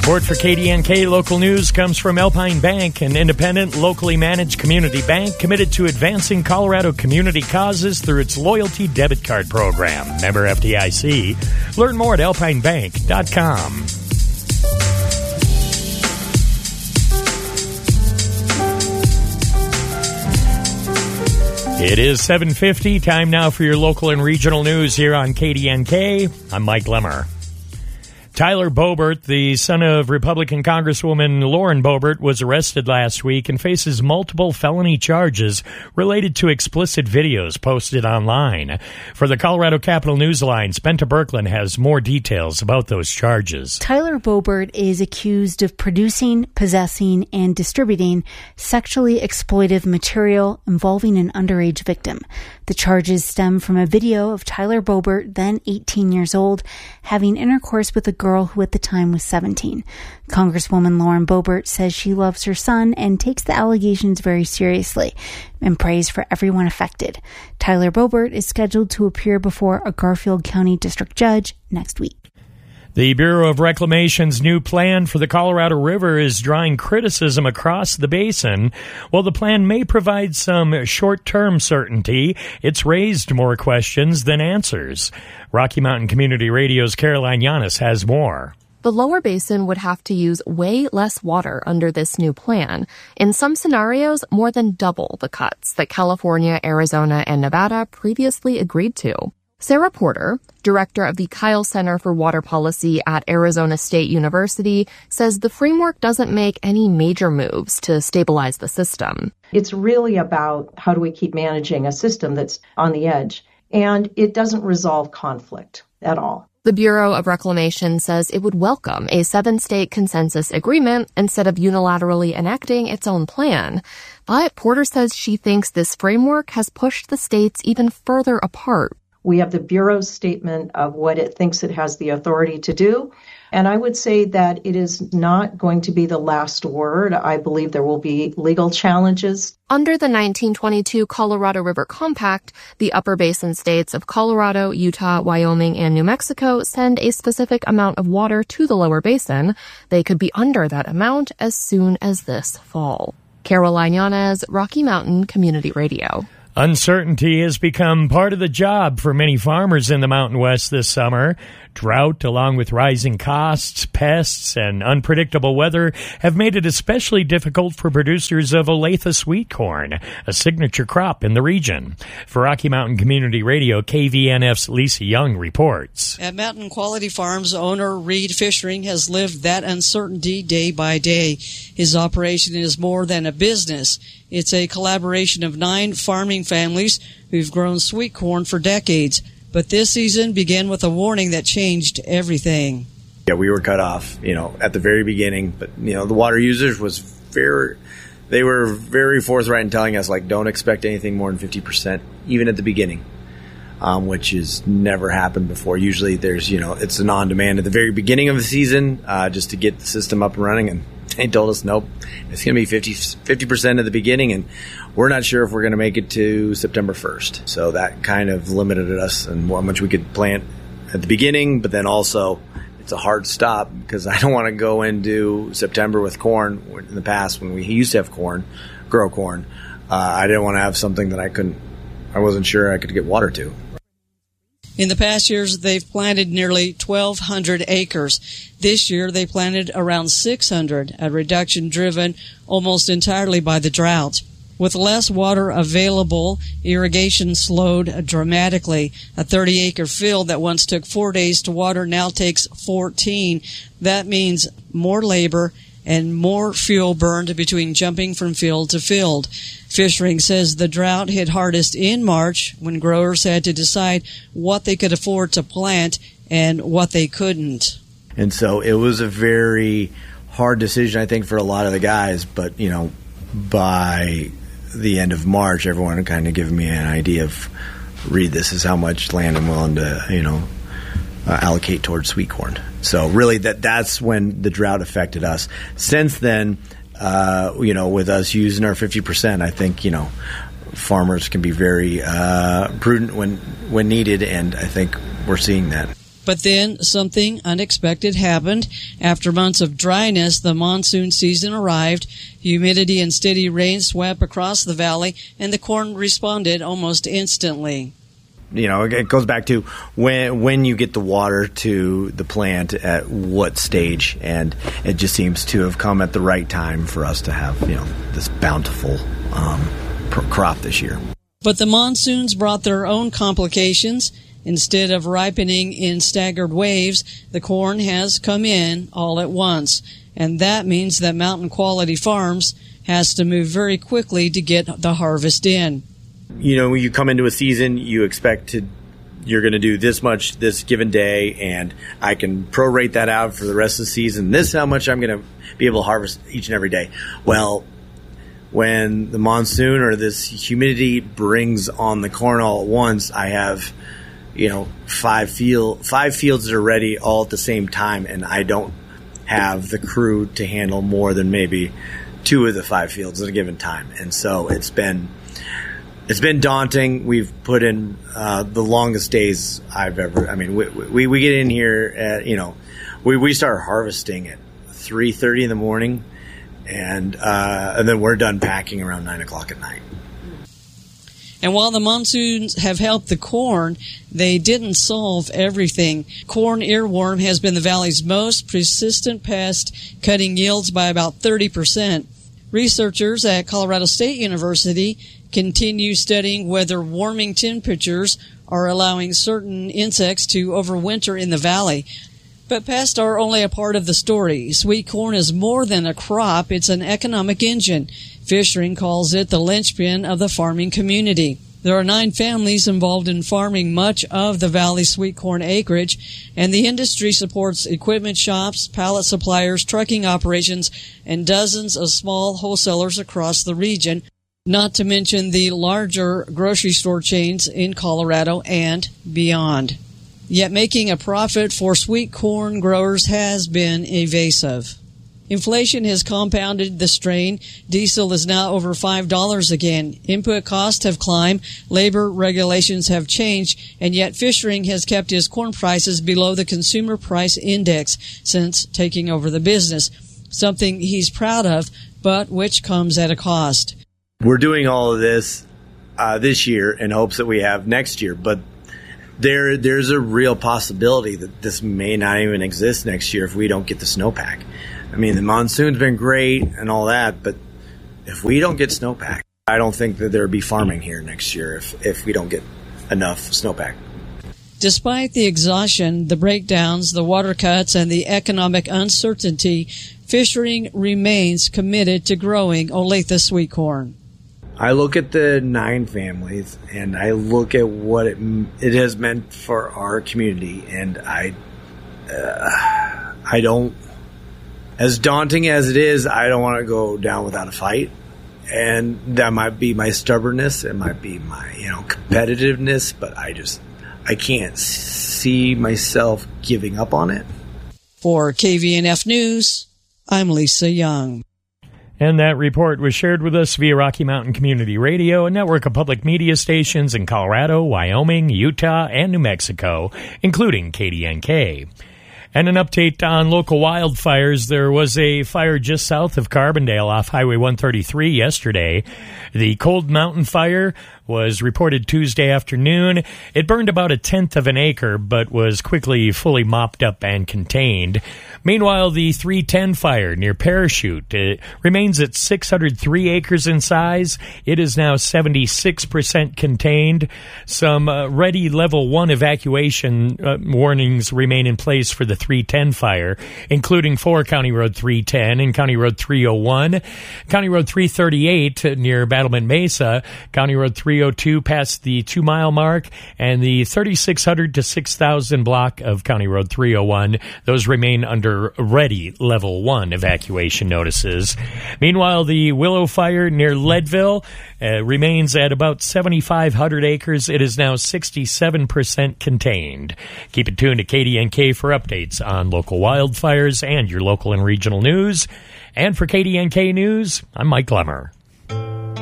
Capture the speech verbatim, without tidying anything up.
Support for K D N K Local News comes from Alpine Bank, an independent, locally managed community bank committed to advancing Colorado community causes through its loyalty debit card program. Member F D I C. Learn more at alpine bank dot com. It is seven fifty. Time now for your local and regional news here on K D N K. I'm Mike Lemmer. Tyler Boebert, the son of Republican Congresswoman Lauren Boebert, was arrested last week and faces multiple felony charges related to explicit videos posted online. For the Colorado Capital Newsline, Spenta Berkland has more details about those charges. Tyler Boebert is accused of producing, possessing, and distributing sexually exploitive material involving an underage victim. The charges stem from a video of Tyler Boebert, then eighteen years old, having intercourse with a girl who at the time was seventeen. Congresswoman Lauren Boebert says she loves her son and takes the allegations very seriously and prays for everyone affected. Tyler Boebert is scheduled to appear before a Garfield County District Judge next week. The Bureau of Reclamation's new plan for the Colorado River is drawing criticism across the basin. While the plan may provide some short-term certainty, it's raised more questions than answers. Rocky Mountain Community Radio's Caroline Yanis has more. The lower basin would have to use way less water under this new plan. In some scenarios, more than double the cuts that California, Arizona, and Nevada previously agreed to. Sarah Porter, director of the Kyle Center for Water Policy at Arizona State University, says the framework doesn't make any major moves to stabilize the system. It's really about how do we keep managing a system that's on the edge, and it doesn't resolve conflict at all. The Bureau of Reclamation says it would welcome a seven-state consensus agreement instead of unilaterally enacting its own plan. But Porter says she thinks this framework has pushed the states even further apart. We have the Bureau's statement of what it thinks it has the authority to do. And I would say that it is not going to be the last word. I believe there will be legal challenges. Under the nineteen twenty-two Colorado River Compact, the upper basin states of Colorado, Utah, Wyoming, and New Mexico send a specific amount of water to the lower basin. They could be under that amount as soon as this fall. Caroline Yanes, Rocky Mountain Community Radio. Uncertainty has become part of the job for many farmers in the Mountain West this summer. Drought, along with rising costs, pests, and unpredictable weather, have made it especially difficult for producers of Olathe sweet corn, a signature crop in the region. For Rocky Mountain Community Radio, K V N F's Lisa Young reports. At Mountain Quality Farms, owner Reed Fishering has lived that uncertainty day by day. His operation is more than a business. It's a collaboration of nine farming families who've grown sweet corn for decades. But this season began with a warning that changed everything. Yeah, we were cut off, you know, at the very beginning. But, you know, the water users was very, they were very forthright in telling us, like, don't expect anything more than fifty percent, even at the beginning, um, which has never happened before. Usually there's, you know, it's an on-demand at the very beginning of the season uh, just to get the system up and running. And they told us, nope, it's going to be fifty, fifty percent at the beginning, and we're not sure if we're going to make it to September first. So that kind of limited us and how much we could plant at the beginning, but then also it's a hard stop because I don't want to go into September with corn. In the past, when we used to have corn, grow corn, uh, I didn't want to have something that I couldn't, I wasn't sure I could get water to. In the past years, they've planted nearly twelve hundred acres. This year, they planted around six hundred, a reduction driven almost entirely by the drought. With less water available, irrigation slowed dramatically. A thirty-acre field that once took four days to water now takes fourteen. That means more labor and more fuel burned between jumping from field to field. Fishering says the drought hit hardest in March when growers had to decide what they could afford to plant and what they couldn't. And so it was a very hard decision, I think, for a lot of the guys. But, you know, by the end of March, everyone had kind of given me an idea of, Reed, this is how much land I'm willing to, you know, uh, allocate towards sweet corn. So really that that's when the drought affected us. Since then, uh, you know, with us using our fifty percent, I think, you know, farmers can be very uh, prudent when, when needed, and I think we're seeing that. But then something unexpected happened. After months of dryness, the monsoon season arrived. Humidity and steady rain swept across the valley, and the corn responded almost instantly. You know, it goes back to when when you get the water to the plant at what stage, and it just seems to have come at the right time for us to have, you know, this bountiful um, crop this year. But the monsoons brought their own complications. Instead of ripening in staggered waves, the corn has come in all at once, and that means that Mountain Quality Farms has to move very quickly to get the harvest in. You know, when you come into a season, you expect to, you're going to do this much this given day, and I can prorate that out for the rest of the season. This is how much I'm going to be able to harvest each and every day. Well, when the monsoon or this humidity brings on the corn all at once, I have, you know, five field five fields that are ready all at the same time, and I don't have the crew to handle more than maybe two of the five fields at a given time. And so it's been it's been daunting. We've put in uh, the longest days I've ever. I mean, we we, we get in here at, you know, we we start harvesting at three thirty in the morning, and uh, and then we're done packing around nine o'clock at night. And while the monsoons have helped the corn, they didn't solve everything. Corn earworm has been the valley's most persistent pest, cutting yields by about thirty percent. Researchers at Colorado State University continue studying whether warming temperatures are allowing certain insects to overwinter in the valley. But pests are only a part of the story. Sweet corn is more than a crop. It's an economic engine. Fishering calls it the linchpin of the farming community. There are nine families involved in farming much of the valley's sweet corn acreage, and the industry supports equipment shops, pallet suppliers, trucking operations, and dozens of small wholesalers across the region, not to mention the larger grocery store chains in Colorado and beyond. Yet making a profit for sweet corn growers has been evasive. Inflation has compounded the strain. Diesel is now over five dollars again. Input costs have climbed. Labor regulations have changed. And yet Fishering has kept his corn prices below the consumer price index since taking over the business, something he's proud of, but which comes at a cost. We're doing all of this uh, this year in hopes that we have next year, but there there's a real possibility that this may not even exist next year if we don't get the snowpack. I mean, the monsoon's been great and all that, but if we don't get snowpack, I don't think that there would be farming here next year if, if we don't get enough snowpack. Despite the exhaustion, the breakdowns, the water cuts, and the economic uncertainty, Fishering remains committed to growing Olathe sweet corn. I look at the nine families, and I look at what it, it has meant for our community, and I, uh, I don't... As daunting as it is, I don't want to go down without a fight. And that might be my stubbornness. It might be my, you know, competitiveness. But I just, I can't see myself giving up on it. For K V N F News, I'm Lisa Young. And that report was shared with us via Rocky Mountain Community Radio, a network of public media stations in Colorado, Wyoming, Utah, and New Mexico, including K D N K. And an update on local wildfires. There was a fire just south of Carbondale off Highway one thirty-three yesterday. The Cold Mountain Fire was reported Tuesday afternoon. It burned about a tenth of an acre, but was quickly fully mopped up and contained. Meanwhile, the three ten fire near Parachute it remains at six hundred three acres in size. It is now seventy-six percent contained. Some uh, ready level one evacuation uh, warnings remain in place for the three ten fire, including for County Road three ten and County Road three oh one, County Road three thirty-eight near Battlement Mesa, County Road three oh two past the two-mile mark, and the thirty-six hundred to six thousand block of County Road three oh one. Those remain under ready level one evacuation notices. Meanwhile, the Willow Fire near Leadville uh, remains at about seventy-five hundred acres. It is now sixty-seven percent contained. Keep it tuned to K D N K for updates on local wildfires and your local and regional news. And for K D N K News, I'm Mike Lemmer.